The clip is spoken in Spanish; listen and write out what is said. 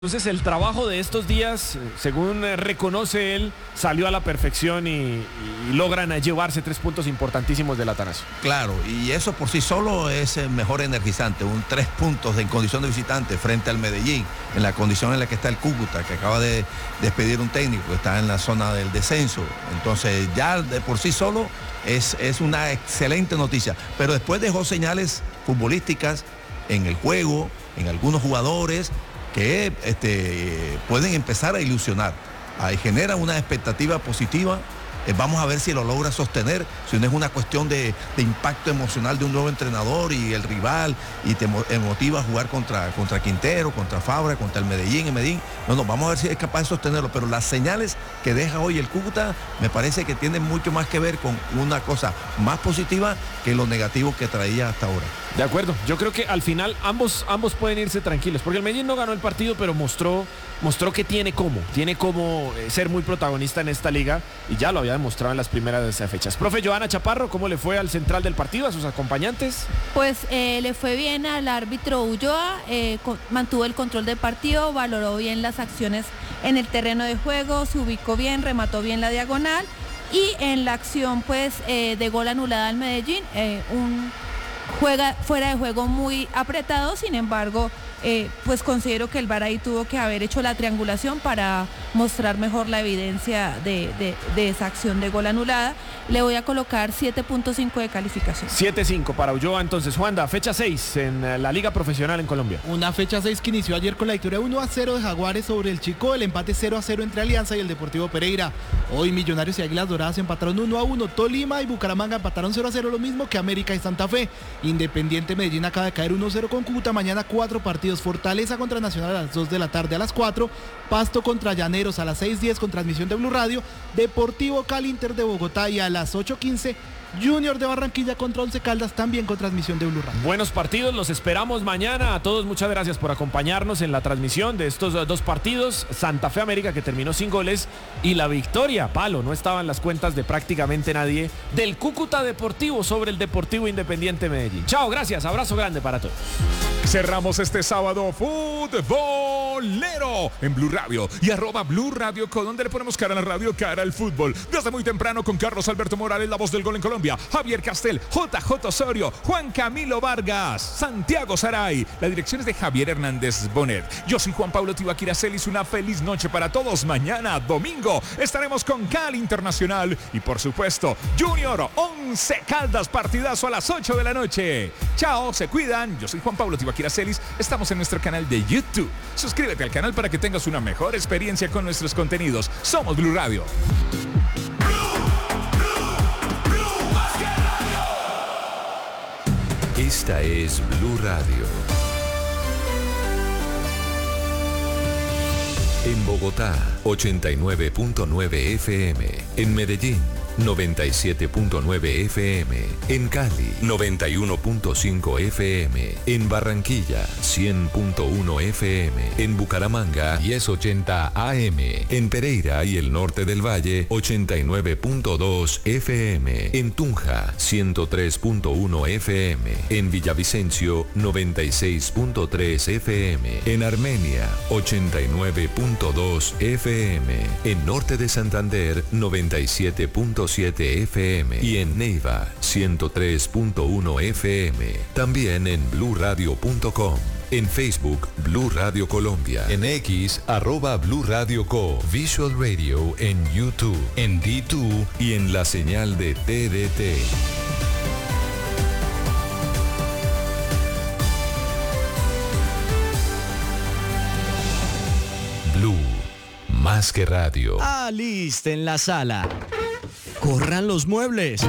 Entonces el trabajo de estos días, según reconoce él, salió a la perfección y logran llevarse 3 puntos importantísimos del Atanasio. Claro, y eso por sí solo es el mejor energizante, 3 puntos en condición de visitante frente al Medellín, en la condición en la que está el Cúcuta, que acaba de despedir un técnico, está en la zona del descenso. Entonces ya de por sí solo es una excelente noticia, pero después dejó señales futbolísticas en el juego, en algunos jugadores, que pueden empezar a ilusionar, genera una expectativa positiva. Vamos a ver si lo logra sostener, si no es una cuestión de impacto emocional de un nuevo entrenador y el rival, y te motiva a jugar contra Quintero, contra Fabra, contra el Medellín. No, vamos a ver si es capaz de sostenerlo, pero las señales que deja hoy el Cúcuta me parece que tienen mucho más que ver con una cosa más positiva que lo negativo que traía hasta ahora. De acuerdo, yo creo que al final ambos pueden irse tranquilos, porque el Medellín no ganó el partido, pero mostró que tiene cómo ser muy protagonista en esta liga, y ya lo había demostrado en las primeras fechas. Profe Johanna Chaparro, ¿cómo le fue al central del partido, a sus acompañantes? Pues le fue bien al árbitro Ulloa, mantuvo el control del partido, valoró bien las acciones en el terreno de juego, se ubicó bien, remató bien la diagonal, y en la acción pues de gol anulada al Medellín, juega fuera de juego muy apretado, sin embargo, pues considero que el VAR ahí tuvo que haber hecho la triangulación para mostrar mejor la evidencia de esa acción de gol anulada. Le voy a colocar 7.5 de calificación. 7.5 para Ulloa. Entonces, Juanda, fecha 6 en la Liga Profesional en Colombia. Una fecha 6 que inició ayer con la victoria 1-0 de Jaguares sobre el Chico, el empate 0-0 entre Alianza y el Deportivo Pereira. Hoy Millonarios y Águilas Doradas empataron 1-1, Tolima y Bucaramanga empataron 0-0, lo mismo que América y Santa Fe. Independiente Medellín acaba de caer 1-0 con Cúcuta. Mañana 4 partidos: Fortaleza contra Nacional a las 2 de la tarde a las 4, Pasto contra Llaneros a las 6:10 con transmisión de Blue Radio, Deportivo Cali Inter de Bogotá, y a las 8:15 Junior de Barranquilla contra Once Caldas, también con transmisión de Blue Radio. Buenos partidos, los esperamos mañana. A todos muchas gracias por acompañarnos en la transmisión de estos 2 partidos. Santa Fe América, que terminó sin goles, y la victoria, palo, no estaba en las cuentas de prácticamente nadie, del Cúcuta Deportivo sobre el Deportivo Independiente Medellín. Chao, gracias, abrazo grande para todos. Cerramos este sábado futbolero en Blue Radio y @Blue Radio, con donde le ponemos cara a la radio, cara al fútbol. Desde muy temprano con Carlos Alberto Morales, la voz del gol en Colombia, Javier Castel, JJ Osorio, Juan Camilo Vargas, Santiago Saray. La dirección es de Javier Hernández Bonet. Yo soy Juan Pablo Tibaquira Celis. Una feliz noche para todos. Mañana, domingo, estaremos con Cali Internacional y, por supuesto, Junior Once Caldas, partidazo a las 8 de la noche. Chao, se cuidan. Yo soy Juan Pablo Tibaquira Celis. Estamos en nuestro canal de YouTube. Suscríbete al canal para que tengas una mejor experiencia con nuestros contenidos. Somos Blue Radio. Esta es Blue Radio. En Bogotá, 89.9 FM. En Medellín, 97.9 FM. En Cali, 91.5 FM. En Barranquilla, 100.1 FM. En Bucaramanga, 1080 AM. En Pereira y el norte del Valle, 89.2 FM. En Tunja, 103.1 FM. En Villavicencio, 96.3 FM. En Armenia, 89.2 FM. En norte de Santander, 97.7 FM, y en Neiva 103.1 FM. También en bluradio.com. En Facebook, Blue Radio Colombia. En X, @Blue Radio Co. Visual Radio en YouTube, en D2 y en la señal de TDT. Blue, más que radio. Alisten la sala. Corran los muebles.